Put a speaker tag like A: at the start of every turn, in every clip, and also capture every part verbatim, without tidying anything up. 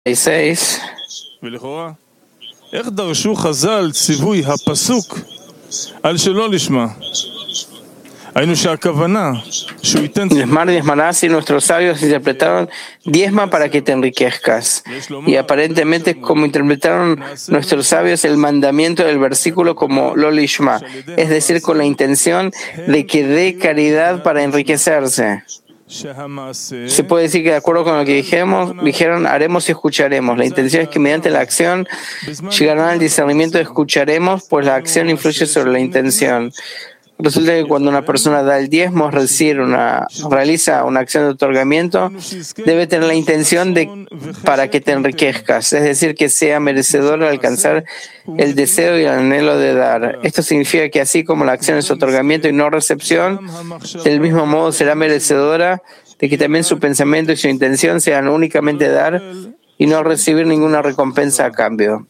A: seis.
B: ולכאורה, איך דרשו חז"ל ציווי הפסוק על שלא לשמה? היינו שהכוונה שהוא ייתן
A: Diezmar, diezmarás, y nuestros sabios interpretaron diezma para que te enriquezcas. Y aparentemente, como interpretaron nuestros sabios el mandamiento del versículo como lo lishma, es decir, con la intención de que dé caridad para enriquecerse. Se puede decir que de acuerdo con lo que dijimos, dijeron haremos y escucharemos. La intención es que mediante la acción llegarán al discernimiento de escucharemos, pues la acción influye sobre la intención. Resulta que cuando una persona da el diezmo, es decir, una, realiza una acción de otorgamiento, debe tener la intención de para que te enriquezcas, es decir, que sea merecedor de alcanzar el deseo y el anhelo de dar. Esto significa que así como la acción es otorgamiento y no recepción, del mismo modo será merecedora de que también su pensamiento y su intención sean únicamente dar y no recibir ninguna recompensa a cambio.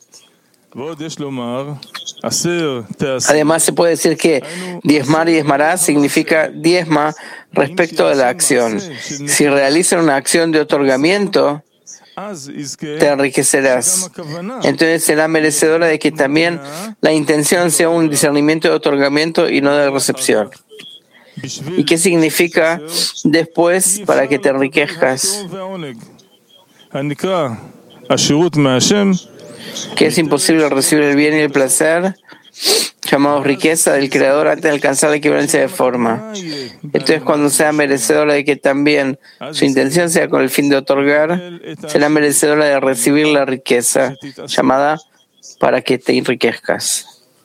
A: Además, se puede decir que diezmar y diezmarás significa diezma respecto de la acción. Si realizas una acción de otorgamiento, te enriquecerás. Entonces será merecedora de que también la intención sea un discernimiento de otorgamiento y no de recepción. ¿Y qué significa después para que te enriquezcas? Que es imposible recibir el bien y el placer, llamados riqueza del Creador, antes de alcanzar la equivalencia de forma. Entonces, cuando sea merecedora de que también su intención sea con el fin de otorgar, será merecedora de recibir la riqueza, llamada para que te enriquezcas.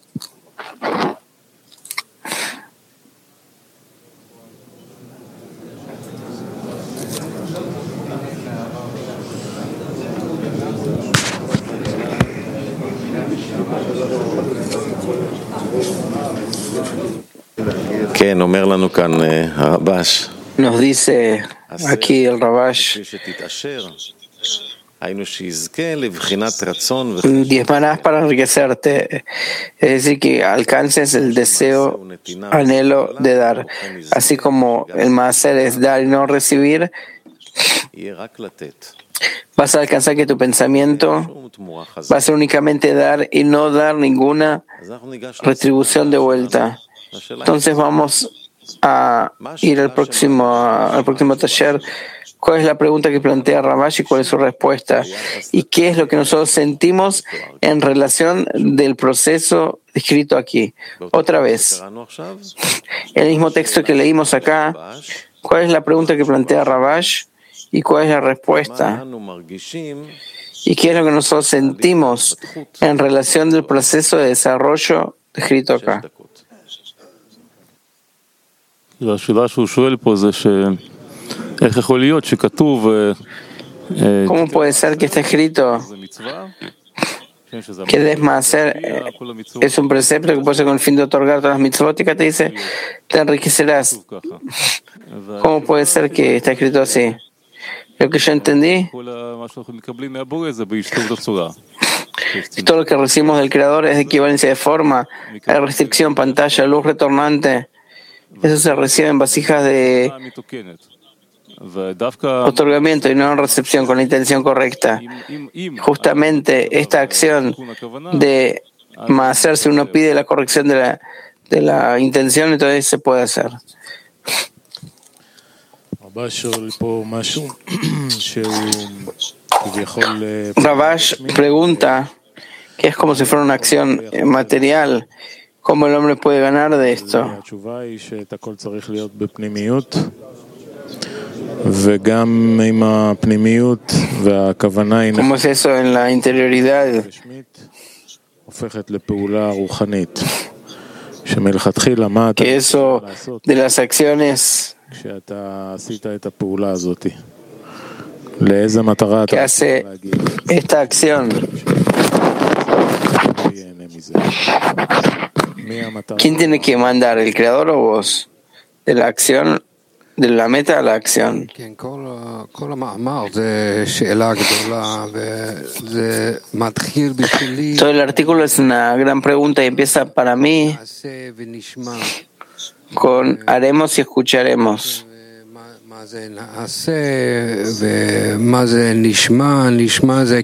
A: Nos dice aquí el Rabash, diezmarás para enriquecerte, es decir, que alcances el deseo, anhelo de dar, así como el maaser es dar y no recibir. Vas a alcanzar que tu pensamiento va a ser únicamente dar y no dar ninguna retribución de vuelta. Entonces vamos a ir al próximo, al próximo taller. ¿Cuál es la pregunta que plantea Rabash y cuál es su respuesta? ¿Y qué es lo que nosotros sentimos en relación del proceso escrito aquí? Otra vez, el mismo texto que leímos acá, ¿cuál es la pregunta que plantea Rabash y cuál es la respuesta? ¿Y qué es lo que nosotros sentimos en relación del proceso de desarrollo escrito acá? ¿Cómo puede ser que está escrito que desmacer es un precepto que puede ser con el fin de otorgar todas las mitzvot? Y acá te dice, te enriquecerás. ¿Cómo puede ser que está escrito así? Lo que yo entendí, todo lo que recibimos del Creador es de equivalencia de forma, hay restricción, pantalla, luz retornante. Eso se recibe en vasijas de otorgamiento y no en recepción, con la intención correcta. Justamente esta acción de maaser, si uno pide la corrección de la, de la intención, entonces se puede hacer. Rabash pregunta que es como si fuera una acción material. ¿Cómo el hombre puede ganar de esto? ¿Cómo es eso en la interioridad? Que eso de las acciones que hace esta acción, ¿quién tiene que mandar, el Creador o vos? De la acción, de la meta a la acción. Todo el artículo es una gran pregunta y empieza para mí con haremos y escucharemos.
C: מה זה נעשה ומה זה נשמע, נשמע זה